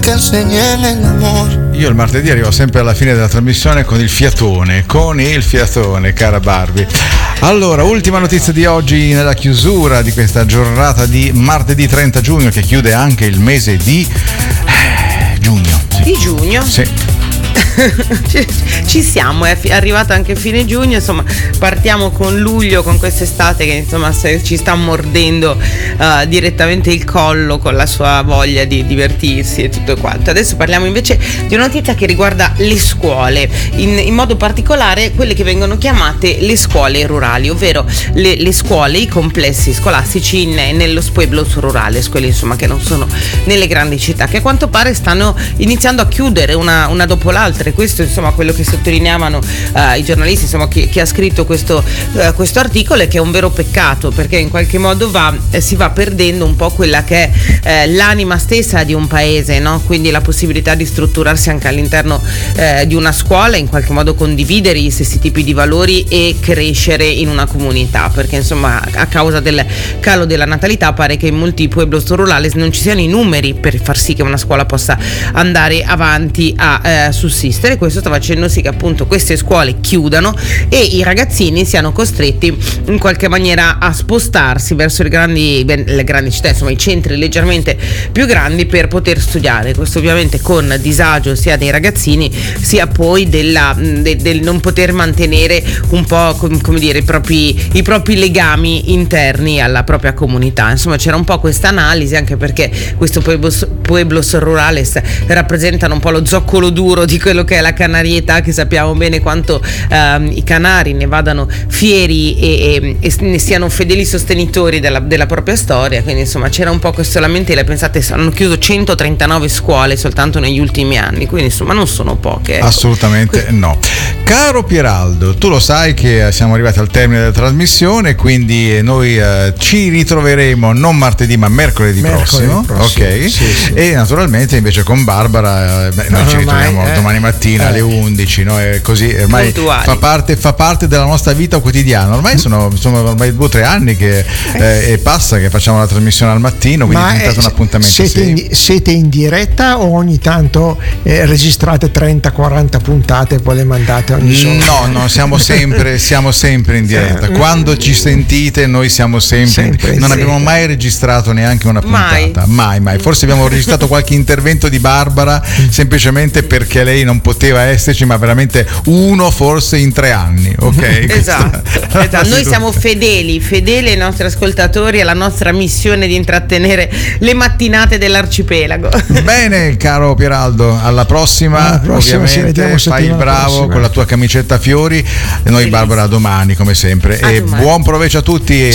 Io il martedì arrivo sempre alla fine della trasmissione con il fiatone, cara Barbie. Allora, ultima notizia di oggi nella chiusura di questa giornata di martedì 30 giugno, che chiude anche il mese di giugno. Sì. Di giugno? Sì. Ci siamo, è arrivato anche fine giugno, insomma partiamo con luglio, con quest'estate che insomma ci sta mordendo direttamente il collo con la sua voglia di divertirsi e tutto quanto. Adesso parliamo invece di una notizia che riguarda le scuole, in modo particolare quelle che vengono chiamate le scuole rurali, ovvero le scuole, i complessi scolastici nello pueblos rurales, quelli insomma che non sono nelle grandi città, che a quanto pare stanno iniziando a chiudere una dopo l'altra. E questo insomma quello che sottolineavano i giornalisti, insomma chi ha scritto questo articolo, è che è un vero peccato, perché in qualche modo si va perdendo un po' quella che è l'anima stessa di un paese, no? Quindi la possibilità di strutturarsi anche all'interno di una scuola, in qualche modo condividere gli stessi tipi di valori e crescere in una comunità, perché insomma a causa del calo della natalità pare che in molti pueblos rurales non ci siano i numeri per far sì che una scuola possa andare avanti a sussistere. Questo sta facendo sì che appunto queste scuole chiudano e i ragazzini siano costretti in qualche maniera a spostarsi verso le grandi città, insomma i centri leggermente più grandi, per poter studiare. Questo ovviamente con disagio sia dei ragazzini sia poi del non poter mantenere un po' come dire i propri legami interni alla propria comunità. Insomma c'era un po' questa analisi, anche perché questo pueblos rurales rappresentano un po' lo zoccolo duro di quello che è la canarietà, che sappiamo bene quanto i canari ne vadano fieri e ne siano fedeli sostenitori della propria storia. Quindi insomma c'era un po' questo lamentele. Pensate, hanno chiuso 139 scuole soltanto negli ultimi anni, quindi insomma non sono poche, ecco. Assolutamente no. Caro Pieraldo, tu lo sai che siamo arrivati al termine della trasmissione, quindi noi ci ritroveremo non martedì ma mercoledì prossimo. Ok. Sì. E naturalmente invece con Barbara noi ci ritroviamo domani mattina alle 11, no? È così, ormai fa parte della nostra vita quotidiana. Ormai sono ormai 2 o 3 anni che passa che facciamo la trasmissione al mattino, quindi è diventato un appuntamento. Siete in diretta o ogni tanto registrate 30-40 puntate e poi le mandate ogni giorno? No, siamo sempre in diretta. Quando ci sentite noi siamo sempre non abbiamo mai registrato neanche una puntata, mai. Forse abbiamo registrato qualche intervento di Barbara semplicemente perché lei non poteva esserci, ma veramente uno forse in 3 anni, ok? Esatto. Noi siamo fedeli ai nostri ascoltatori e alla nostra missione di intrattenere le mattinate dell'arcipelago. Bene, caro Pieraldo, alla prossima ovviamente fai il bravo con la tua camicetta a fiori, e noi Barbara domani come sempre, e buon proveggio a tutti.